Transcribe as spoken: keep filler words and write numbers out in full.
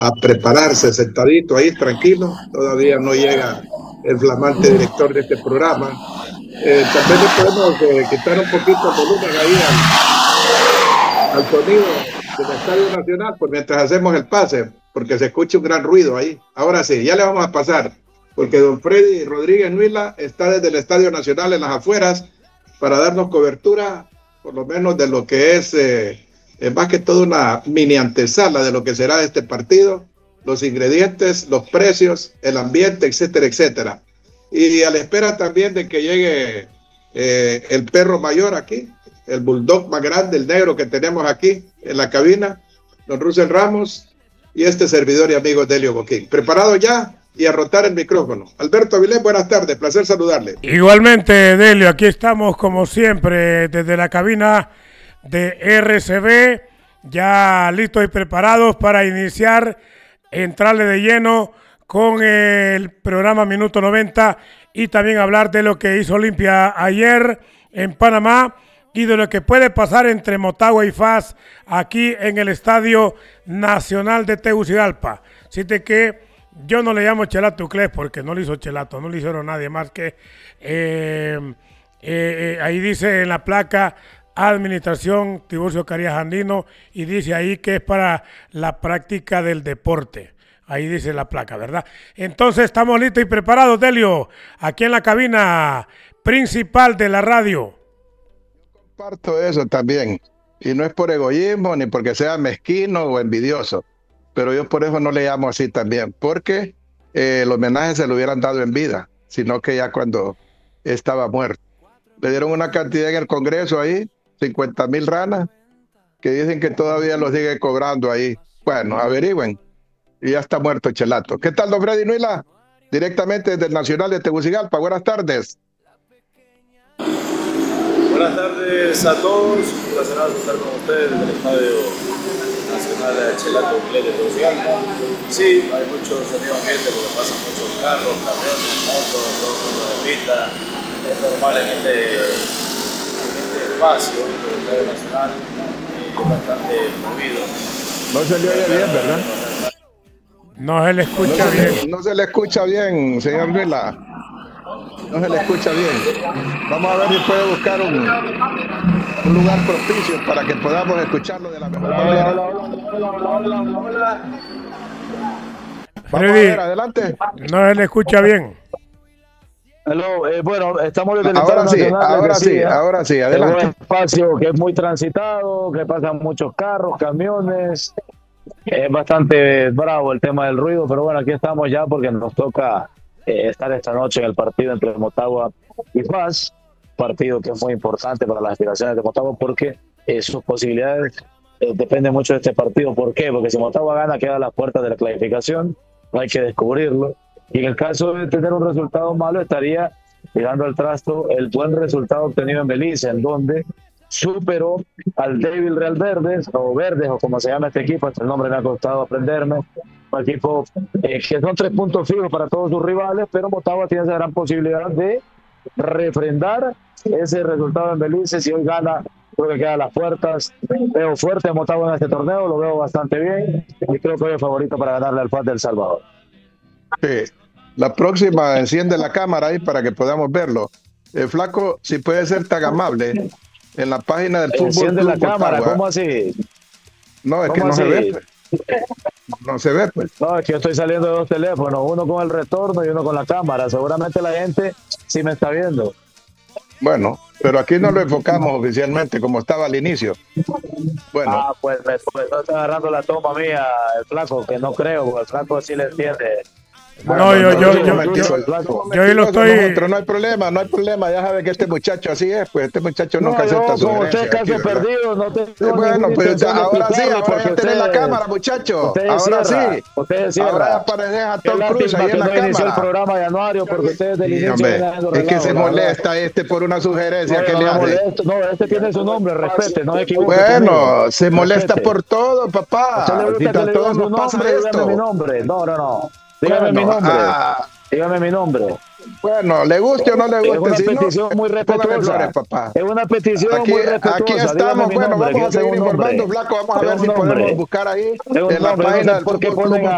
a prepararse sentadito ahí, tranquilo. Todavía no llega el flamante director de este programa. Eh, también le podemos eh, quitar un poquito de volumen ahí al, al sonido del Estadio Nacional, pues mientras hacemos el pase, porque se escucha un gran ruido ahí. Ahora sí, ya le vamos a pasar, porque don Freddy Rodríguez Nuila está desde el Estadio Nacional en las afueras para darnos cobertura, por lo menos de lo que es, eh, es más que todo una mini antesala de lo que será este partido, los ingredientes, los precios, el ambiente, etcétera, etcétera. Y a la espera también de que llegue eh, el perro mayor aquí, el bulldog más grande, el negro que tenemos aquí en la cabina, don Russell Ramos y este servidor y amigo Delio Boquín. ¿Preparado ya? Y a rotar el micrófono. Alberto Avilés, buenas tardes, placer saludarle. Igualmente, Delio, aquí estamos como siempre desde la cabina de R C B, ya listos y preparados para iniciar, entrarle de lleno con el programa Minuto noventa y también hablar de lo que hizo Olimpia ayer en Panamá y de lo que puede pasar entre Motagua y F A S aquí en el Estadio Nacional de Tegucigalpa. Así que yo no le llamo Chelato Uclés porque no le hizo Chelato, no le hicieron nadie más que eh, eh, eh, ahí dice en la placa Administración Tiburcio Carías Andino y dice ahí que es para la práctica del deporte. Ahí dice la placa, ¿verdad? Entonces estamos listos y preparados, Delio, aquí en la cabina principal de la radio. Comparto eso también, y no es por egoísmo ni porque sea mezquino o envidioso, pero yo por eso no le llamo así también, porque eh, el homenaje se lo hubieran dado en vida, sino que ya cuando estaba muerto. Le dieron una cantidad en el Congreso ahí, cincuenta mil ranas, que dicen que todavía lo sigue cobrando ahí. Bueno, averigüen. Y ya está muerto Chelato. ¿Qué tal, don Freddy Nuila? Directamente desde el Nacional de Tegucigalpa. Buenas tardes. Buenas tardes a todos. Un placer estar con ustedes desde el Estadio Nacional de Chelato Uclés de Tegucigalpa. Sí, hay mucho sonido ambiente porque pasan muchos carros, camiones, motos, todo el mundo de pista. Es normal en este, en este espacio del Estadio Nacional, eh, es bastante movido. No se le oye bien, ¿verdad? No se le escucha no se bien. Le, no se le escucha bien, señor Nuila. No se le escucha bien. Vamos a ver si puede buscar un, un lugar propicio para que podamos escucharlo de la mejor manera. Vamos a ver, adelante. No se le escucha bien. Hello, eh, bueno, estamos desde el Ahora sí, Nacional, ahora sí, decía, ahora sí, adelante. Es un espacio que es muy transitado, que pasan muchos carros, camiones. Es bastante bravo el tema del ruido, pero bueno, aquí estamos ya porque nos toca eh, estar esta noche en el partido entre Motagua y F A S, partido que es muy importante para las aspiraciones de Motagua porque eh, sus posibilidades eh, dependen mucho de este partido. ¿Por qué? Porque si Motagua gana queda a las puertas de la clasificación, no hay que descubrirlo, y en el caso de tener un resultado malo estaría tirando al trasto el buen resultado obtenido en Belice, en donde superó al débil Real Verdes, o Verdes, o como se llama este equipo, el nombre me ha costado aprenderme, un equipo eh, que son tres puntos fijos para todos sus rivales, pero Motagua tiene esa gran posibilidad de refrendar ese resultado en Belice. Si hoy gana, creo que queda a las puertas. Veo fuerte a Motagua en este torneo, lo veo bastante bien, y creo que hoy es favorito para ganarle al F A S de El Salvador. Sí. La próxima enciende la cámara ahí para que podamos verlo. Eh, Flaco, si puede ser tan amable, en la página del Fútbol Enciende Club la cámara, Motagua. ¿cómo así? No, es que ¿Cómo no así? se ve, pues. No se ve, pues. No, es que yo estoy saliendo de dos teléfonos, uno con el retorno y uno con la cámara. Seguramente la gente sí me está viendo. Bueno, pero aquí no lo enfocamos oficialmente como estaba al inicio. Bueno. Ah, pues me pues, está agarrando la toma mía, el Flaco, que no creo, porque el Flaco sí le entiende. No, yo, yo, yo, yo, yo ahí lo estoy. Nosotros, no hay problema, no hay problema. Ya sabe que este muchacho así es, pues este muchacho no, nunca acepta su como usted caso perdido, no te. Sí, bueno, pues ahora sí, ahora ya tenés la cámara, muchacho. Ahora sí. Ustedes ahora apareces a Tom Cruise ahí en la cámara. El programa de anuario porque ustedes del inicio relajo, es que se molesta este por una sugerencia no, que no, le no, hace. Molesto, no, este tiene su nombre, respete, no se equivoque. Bueno, conmigo. se molesta Respete. por todo, papá. ¿A usted le gusta que le digan su nombre? Dígame mi nombre. No, no, no. Dígame bueno, mi nombre. Ah, Dígame mi nombre. Bueno, le guste o no le guste. Es una si petición no, muy respetuosa. Flores, papá. Es una petición aquí, muy respetuosa. Aquí estamos. Bueno, nombre, vamos a seguir informando, nombre. Flaco. Vamos a Tengo ver si nombre. podemos buscar ahí Tengo en la nombre. página No sé del por qué Fútbol Club ponen a,